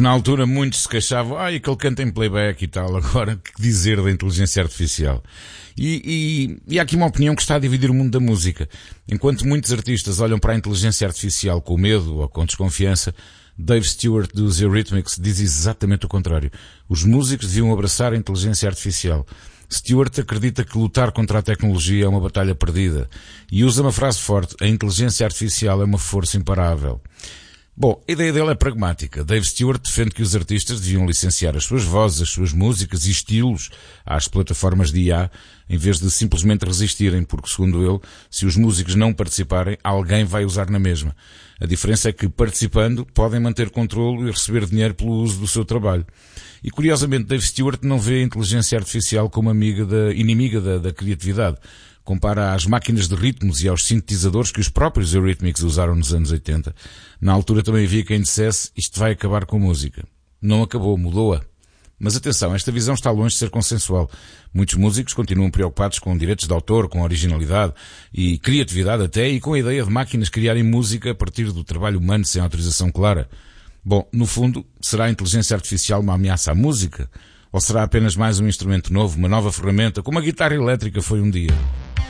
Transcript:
Na altura muitos se queixavam, aquele canta em playback e tal, agora que dizer da inteligência artificial? E há aqui uma opinião que está a dividir o mundo da música. Enquanto muitos artistas olham para a inteligência artificial com medo ou com desconfiança, Dave Stewart dos Eurythmics diz exatamente o contrário. Os músicos deviam abraçar a inteligência artificial. Stewart acredita que lutar contra a tecnologia é uma batalha perdida e usa uma frase forte: a inteligência artificial é uma força imparável. Bom, a ideia dele é pragmática. Dave Stewart defende que os artistas deviam licenciar as suas vozes, as suas músicas e estilos às plataformas de IA, em vez de simplesmente resistirem, porque, segundo ele, se os músicos não participarem, alguém vai usar na mesma. A diferença é que, participando, podem manter controlo e receber dinheiro pelo uso do seu trabalho. E, curiosamente, Dave Stewart não vê a inteligência artificial como inimiga da criatividade. Compara às máquinas de ritmos e aos sintetizadores que os próprios Eurythmics usaram nos anos 80. Na altura também havia quem dissesse: isto vai acabar com a música. Não acabou, mudou-a. Mas atenção, esta visão está longe de ser consensual. Muitos músicos continuam preocupados com direitos de autor, com originalidade e criatividade até, e com a ideia de máquinas criarem música a partir do trabalho humano sem autorização clara. Bom, no fundo, será a inteligência artificial uma ameaça à música? Ou será apenas mais um instrumento novo, uma nova ferramenta, como a guitarra elétrica foi um dia?